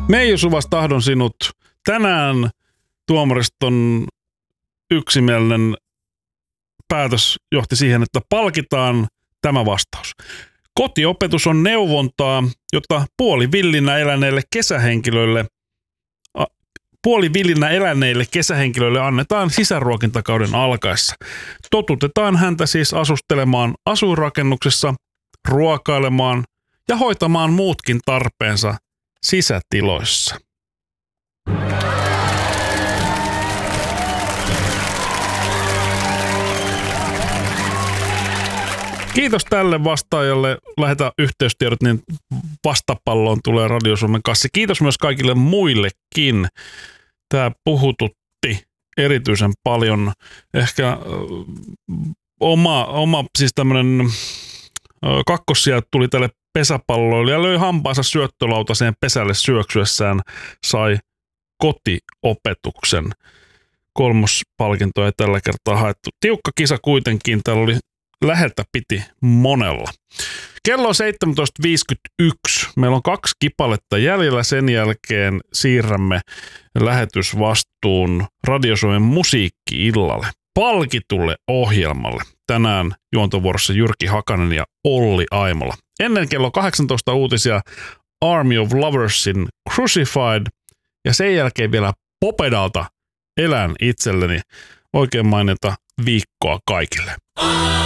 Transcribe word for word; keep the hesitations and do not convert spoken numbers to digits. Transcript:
Meiju Suvas, tahdon sinut. Tänään tuomariston yksimielinen päätös johti siihen, että palkitaan tämä vastaus. Kotiopetus on neuvontaa, jota puolivillinä eläneille kesähenkilöille puolivillinä eläneille kesähenkilöille annetaan sisäruokintakauden alkaessa. Totutetaan häntä siis asustelemaan asuinrakennuksessa, ruokailemaan ja hoitamaan muutkin tarpeensa sisätiloissa. Kiitos tälle vastaajalle. Lähetä yhteystiedot, niin vastapalloon tulee Radio Suomen kassi. Kiitos myös kaikille muillekin. Tämä puhututti erityisen paljon. Ehkä äh, oma, oma siis tämmöinen äh, kakkossija tuli tälle pesäpalloille ja löi hampaansa syöttölautaseen pesälle syöksyessään, sai kotiopetuksen. Kolmospalkinto ei tällä kertaa haettu. Tiukka kisa kuitenkin. Täällä oli läheltä piti monella. Kello on seitsemäntoista viisikymmentäyksi. Meillä on kaksi kipaletta jäljellä. Sen jälkeen siirrämme lähetysvastuun Radio Suomen musiikki-illalle, palkitulle ohjelmalle. Tänään juontovuorossa Jyrki Hakanen ja Olli Aimola. Ennen kello kahdeksantoista uutisia Army of Loversin Crucified ja sen jälkeen vielä Popedalta Elän itselleni. Oikein mainita viikkoa kaikille.